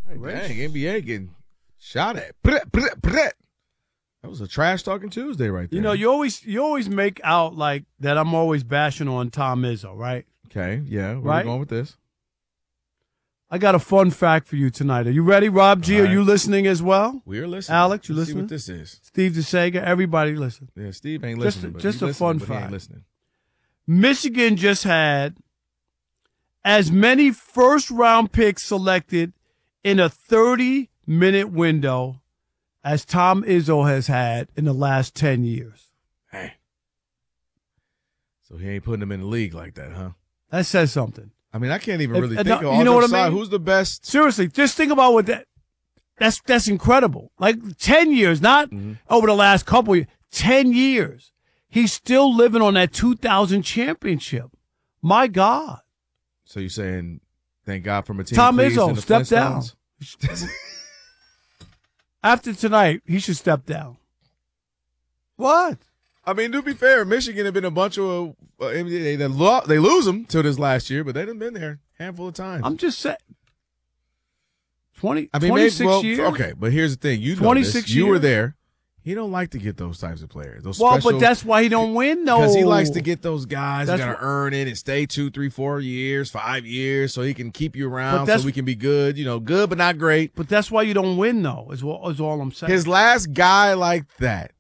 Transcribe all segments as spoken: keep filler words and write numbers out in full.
Dang, N B A getting shot at. That was a trash talking Tuesday right there. You know, you always you always make out like that I'm always bashing on Tom Izzo, right? Okay, yeah, where right? are we going with this? I got a fun fact for you tonight. Are you ready, Rob G? Right. Are you listening as well? We're listening. Alex, you Let's listening? See what this is. Steve DeSager, everybody listen. Yeah, Steve ain't Just listening. a- but just he's a listening, fun but he ain't fact. listening. Michigan just had as many first-round picks selected in a thirty-minute window as Tom Izzo has had in the last ten years. Hey. So he ain't putting them in the league like that, huh? That says something. I mean, I can't even If- really and think no- of you know what I side. mean? Who's the best? Seriously, just think about what that that's that's incredible. Like ten years, not Mm-hmm. over the last couple of years, ten years. He's still living on that two thousand championship. My God. So you're saying, thank God for Martin Tom Please Izzo, and the step down. Flintstones? After tonight, he should step down. What? I mean, to be fair, Michigan have been a bunch of uh, they, they, lo- they lose them till this last year, but they done been there a handful of times. I'm just saying. twenty, I mean, twenty-six maybe, well, years? okay, but here's the thing: you know twenty-six this. You were years? there. He don't like to get those types of players. Those Well, special, but that's why he don't win, though. because he likes to get those guys who That's got to wh- earn it and stay two, three, four years, five years, so he can keep you But around, that's- so we can be good. You know, good but not great. But that's why you don't win, though, is, what, is all I'm saying. His last guy like that,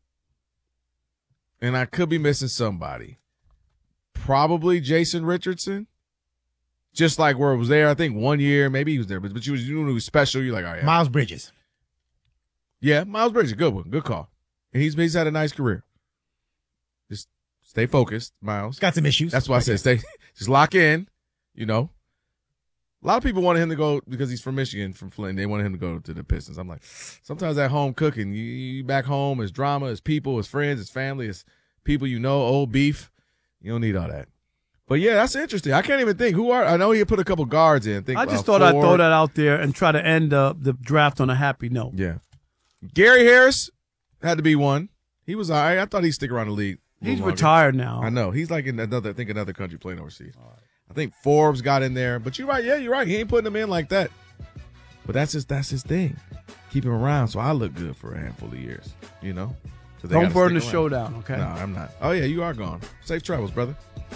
and I could be missing somebody, probably Jason Richardson. Just like where it was there, I think one year, maybe he was there, but, but you, was, you knew he was special. You're like, oh, yeah. Miles Bridges. Yeah, Miles Bridges, good one. Good call. And he's, he's had a nice career. Just stay focused, Miles. Got some issues. That's why I said stay, just lock in, you know. A lot of people wanted him to go because he's from Michigan, from Flint. They wanted him to go to the Pistons. I'm like, sometimes at home cooking, you, you back home, it's drama, it's people, it's friends, it's family, it's people you know, old beef. You don't need all that. But, yeah, that's interesting. I can't even think. Who are – I know he put a couple guards in. Think I just uh, thought I'd Ford. throw that out there and try to end uh, the draft on a happy note. Yeah. Gary Harris had to be one. He was all right. I thought he'd stick around the league. a He's little longer. retired now. I know. He's like in another, I think another country playing overseas. I think Forbes got in there. But you're right. Yeah, you're right. He ain't putting him in like that. But that's his, that's his thing. Keep him around so I look good for a handful of years, you know? 'Cause they Don't gotta burn the stick show around. down, okay? No, I'm not. Oh, yeah, you are gone. Safe travels, brother.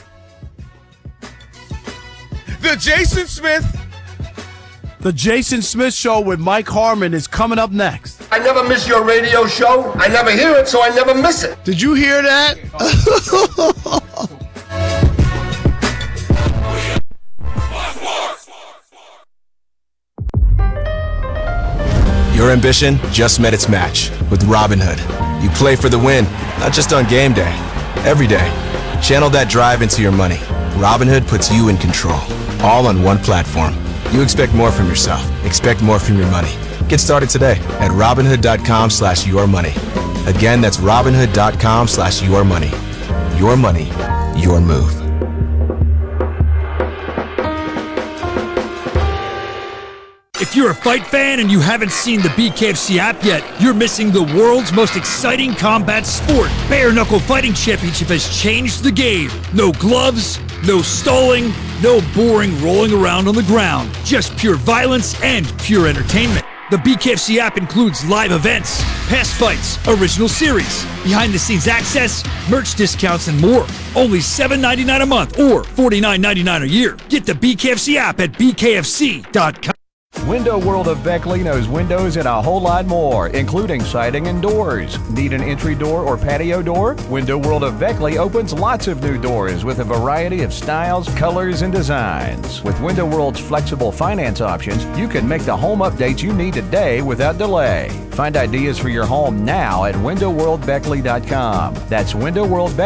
The Jason Smith. The Jason Smith Show with Mike Harmon is coming up next. I never miss your radio show. I never hear it, so I never miss it. Did you hear that? Your ambition just met its match with Robinhood. You play for the win, not just on game day, every day. Channel that drive into your money. Robinhood puts you in control, all on one platform. You expect more from yourself. Expect more from your money. Get started today at Robinhood.com slash your money. Again, that's Robinhood.com slash your money. Your money, your move. If you're a fight fan and you haven't seen the B K F C app yet, you're missing the world's most exciting combat sport. Bare Knuckle Fighting Championship has changed the game. No gloves, no stalling, no boring rolling around on the ground. Just pure violence and pure entertainment. The B K F C app includes live events, past fights, original series, behind-the-scenes access, merch discounts, and more. Only seven ninety-nine a month or forty-nine ninety-nine a year. Get the B K F C app at B K F C dot com. Window World of Beckley knows windows and a whole lot more, including siding and doors. Need an entry door or patio door? Window World of Beckley opens lots of new doors with a variety of styles, colors, and designs. With Window World's flexible finance options, you can make the home updates you need today without delay. Find ideas for your home now at window world beckley dot com. That's Window World Beckley.